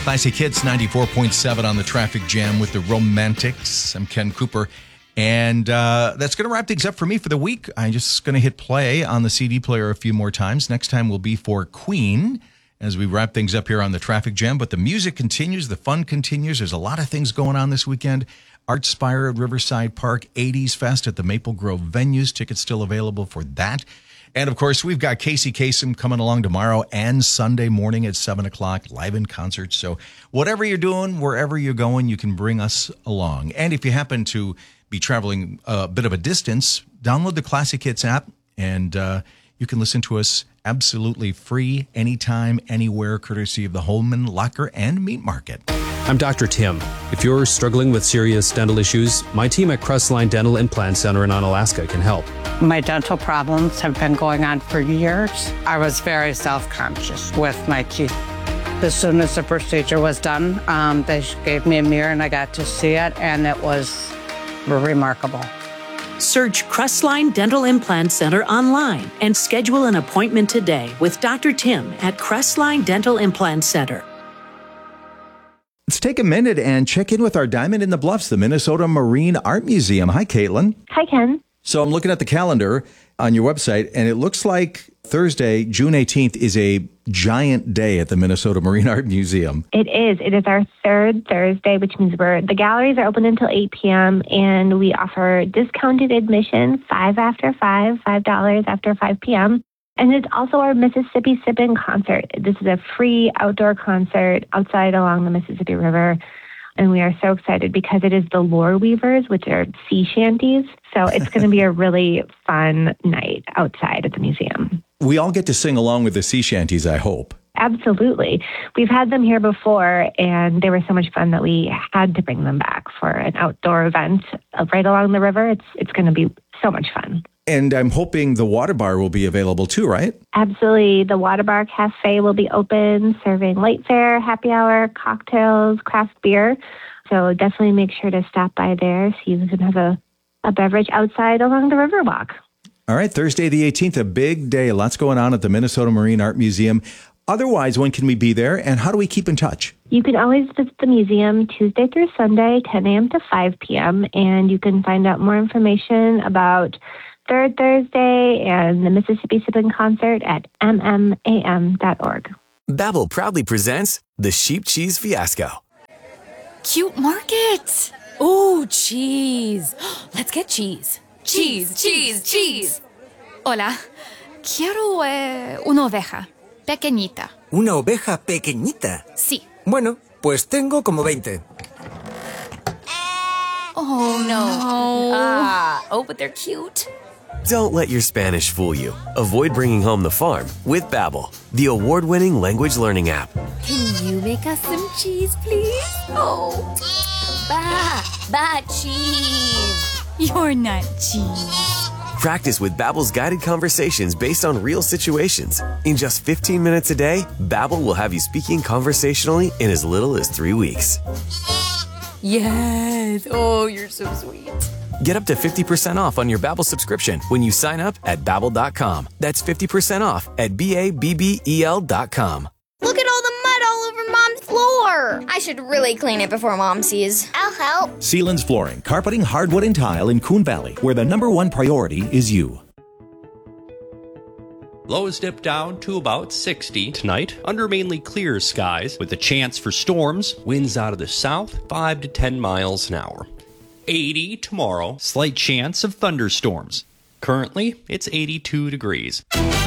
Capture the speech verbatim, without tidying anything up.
Classic Hits ninety-four point seven on the Traffic Jam with the Romantics. I'm Ken Cooper. And uh, that's going to wrap things up for me for the week. I'm just going to hit play on the C D player a few more times. Next time will be for Queen as we wrap things up here on the Traffic Jam. But the music continues. The fun continues. There's a lot of things going on this weekend. Artspire at Riverside Park, eighties Fest at the Maple Grove venues. Tickets still available for that. And, of course, we've got Casey Kasem coming along tomorrow and Sunday morning at seven o'clock, live in concert. So whatever you're doing, wherever you're going, you can bring us along. And if you happen to be traveling a bit of a distance, download the Classic Hits app, and uh, you can listen to us absolutely free anytime, anywhere, courtesy of the Holman Locker and Meat Market. I'm Doctor Tim. If you're struggling with serious dental issues, my team at Crestline Dental Implant Center in Onalaska can help. My dental problems have been going on for years. I was very self-conscious with my teeth. As soon as the procedure was done, um, they gave me a mirror and I got to see it, and it was remarkable. Search Crestline Dental Implant Center online and schedule an appointment today with Doctor Tim at Crestline Dental Implant Center. Let's take a minute and check in with our Diamond in the Bluffs, the Minnesota Marine Art Museum. Hi, Caitlin. Hi, Ken. So I'm looking at the calendar on your website, and it looks like Thursday, June eighteenth, is a giant day at the Minnesota Marine Art Museum. It is. It is our third Thursday, which means we're the galleries are open until eight p.m., and we offer discounted admission, five after five, five dollars after five p.m., and it's also our Mississippi Sippin' concert. This is a free outdoor concert outside along the Mississippi River. And we are so excited because it is the Lore Weavers, which are sea shanties. So it's going to be a really fun night outside at the museum. We all get to sing along with the sea shanties, I hope. Absolutely. We've had them here before, and they were so much fun that we had to bring them back for an outdoor event right along the river. It's it's going to be so much fun. And I'm hoping the water bar will be available too, right? Absolutely. The Water Bar Cafe will be open, serving light fare, happy hour, cocktails, craft beer. So definitely make sure to stop by there so you can have a, a beverage outside along the Riverwalk. All right, Thursday the eighteenth, a big day. Lots going on at the Minnesota Marine Art Museum. Otherwise, when can we be there, and how do we keep in touch? You can always visit the museum Tuesday through Sunday, ten a.m. to five p.m., and you can find out more information about Third Thursday and the Mississippi Sippin' concert at m m a m dot org. Babbel proudly presents the Sheep Cheese Fiasco. Cute market. Ooh, cheese. Let's get cheese. Cheese, cheese, cheese. Hola. Quiero eh, una oveja. Pequeñita. ¿Una oveja pequeñita? Sí. Bueno, pues tengo como veinte. Oh, no. Ah, oh, but they're cute. Don't let your Spanish fool you. Avoid bringing home the farm with Babbel, the award-winning language learning app. Can you make us some cheese, please? Oh, ba, ba cheese. You're not cheese. Practice with Babbel's guided conversations based on real situations. In just fifteen minutes a day, Babbel will have you speaking conversationally in as little as three weeks. Yes. Oh, you're so sweet. Get up to fifty percent off on your Babbel subscription when you sign up at babbel dot com. That's fifty percent off at B A B B E L dot com. Look at all the mud all over Mom's floor. I should really clean it before Mom sees. I'll help. Sealands Flooring, carpeting, hardwood, and tile in Coon Valley, where the number one priority is you. Lows dip down to about sixty tonight under mainly clear skies with a chance for storms. Winds out of the south, five to ten miles an hour. eighty tomorrow, slight chance of thunderstorms. Currently, it's eighty-two degrees.